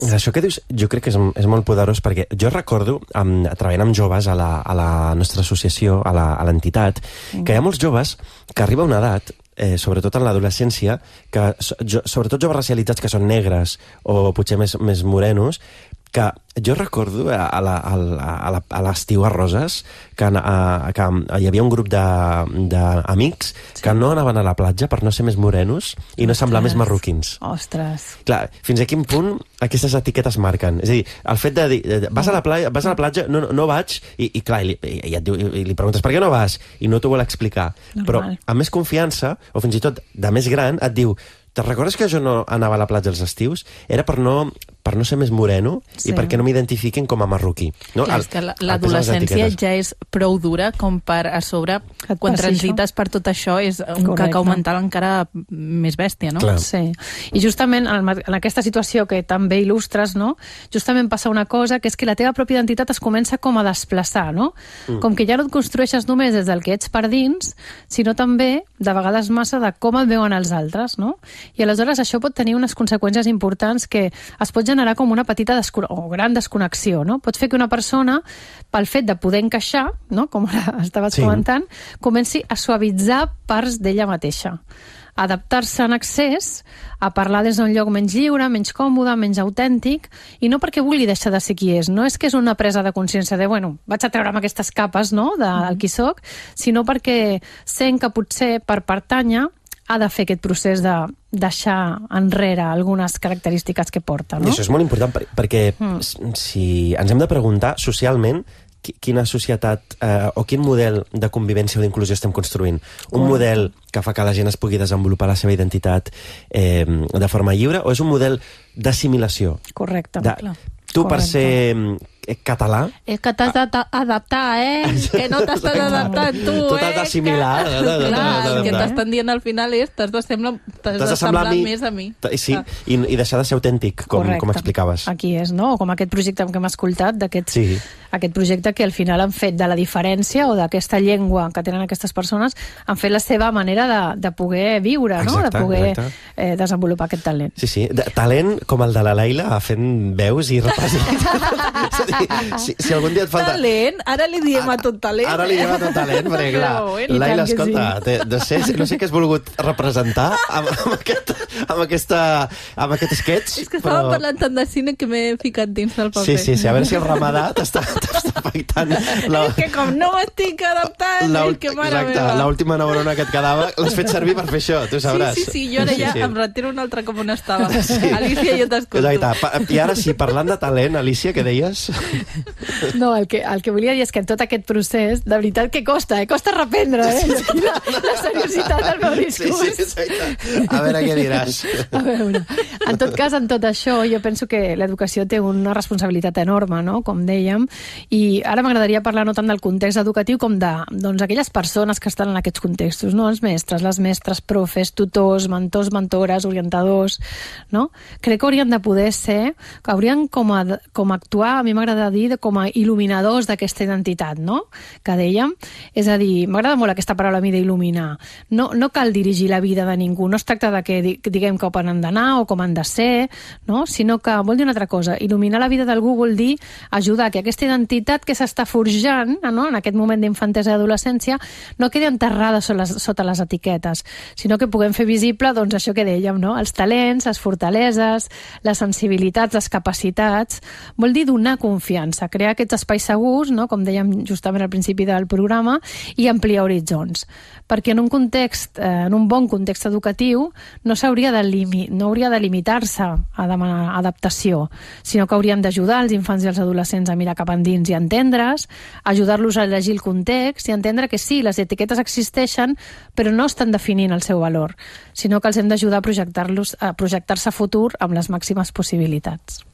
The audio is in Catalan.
Això que dius jo crec que és molt poderós, perquè jo recordo, treballant amb joves a la nostra associació, a l'entitat, que hi ha molts joves que arriba a una edat, sobretot en l'adolescència, que sobretot joves racialitzats que són negres o potser més morenos, que jo recordo a l'estiu a Roses que hi havia un grup d'amics que no anaven a la platja per no ser més morenos i no semblar més marroquins. Ostres. Clar, fins a quin punt aquestes etiquetes marquen? És a dir, el fet de dir, vas a la platja, no vaig, i clar, i li preguntes per què no vas? I no t'ho vol explicar. Però amb més confiança, o fins i tot de més gran, et diu, te'n recordes que jo no anava a la platja els estius? Era per no ser més moreno i perquè no m'identifiquin com a marroquí. És que l'adolescència ja és prou dura com per a sobre, quan transites per tot això, és un cacau mental encara més bèstia, no? Sí. I justament en aquesta situació que tan bé il·lustres, no? Justament passa una cosa, que és que la teva pròpia identitat es comença com a desplaçar, no? Com que ja no et construeixes només des del que ets per dins, sinó també, de vegades massa, de com et veuen els altres, no? I aleshores això pot tenir unes conseqüències importants que es pot generar com una petita o gran desconnexió, no? Pots fer que una persona, pel fet de poder encaixar, no? Com ara estaves comentant, comenci a suavitzar parts d'ella mateixa, a adaptar-se en excés, a parlar des d'un lloc menys lliure, menys còmode, menys autèntic, i no perquè vulgui deixar de ser qui és, no és que és una presa de consciència de, bueno, vaig a treure'm aquestes capes, no?, del qui soc, sinó perquè sent que potser per pertànyer ha de fer aquest procés de deixar enrere algunes característiques que porta, no? I això és molt important perquè si ens hem de preguntar socialment quina societat o quin model de convivència o d'inclusió estem construint. Un model que fa que la gent es pugui desenvolupar la seva identitat de forma lliure, o és un model d'assimilació? Correcte, clar. Tu, per ser català... És que t'has d'adaptar, que no t'estàs adaptant tu, Tu t'has d'assimilar. Clar, el que t'estan dient al final és t'has de semblar més a mi. Sí, i deixar de ser autèntic, com explicaves. Aquí és, no? Com aquest projecte que hem escoltat, aquest projecte que al final han fet de la diferència o d'aquesta llengua que tenen aquestes persones, han fet la seva manera de poder viure, no? De poder desenvolupar aquest talent. Sí, talent com el de la Laila, fent veus i si algun dia et falta... Talent? Ara li diem a tot talent. Ara li diem a tot talent, perquè clar, Laila, escolta, no sé què has volgut representar amb aquest sketch. És que estàvem parlant tant de cine que m'he ficat dins del paper. Sí, a veure si el ramadà t'està afectant. És que com no m'estic adaptant, és que mare meva. Exacte, l'última neurona que et quedava l'has fet servir per fer això, tu sabràs. Sí, jo ara ja em retiro una altra com on estava. Alicia, jo t'escolto. I ara sí, parlant de talent, Alicia, què deies? No, el que volia dir és que en tot aquest procés, de veritat que costa reprendre, la seriositat del meu discurs. Sí, exacte. A veure què diràs. A veure, en tot cas, en tot això, jo penso que l'educació té una responsabilitat enorme, no?, com dèiem, i ara m'agradaria parlar no tant del context educatiu com d'aquelles persones que estan en aquests contextos, no?, els mestres, les mestres, profes, tutors, mentors, mentores, orientadors, no? Crec que haurien de poder ser, que haurien com a actuar, a mi m'agrada dir, com a il·luminadors d'aquesta identitat, no?, que dèiem. És a dir, m'agrada molt aquesta paraula a mi d'il·luminar. No cal dirigir la vida de ningú, no es tracta de que diguem com han d'anar o com han de ser, no?, sinó que vol dir una altra cosa. Il·luminar la vida d'algú vol dir ajudar que aquesta identitat que s'està forjant, no?, en aquest moment d'infantesa i adolescència, no quedi enterrada sota les etiquetes, sinó que puguem fer visible, doncs, això que dèiem, no?, els talents, les fortaleses, les sensibilitats, les capacitats. Vol dir donar confiança, crear aquests espais segurs, no?, com dèiem justament al principi del programa, i ampliar horitzons. Perquè en un bon context educatiu no hauria de limitar-se a demanar adaptació, sinó que haurien d'ajudar els infants i els adolescents a mirar cap endins i entendre's, ajudar-los a llegir el context i entendre que sí, les etiquetes existeixen, però no estan definint el seu valor, sinó que els hem d'ajudar a projectar-se a futur amb les màximes possibilitats.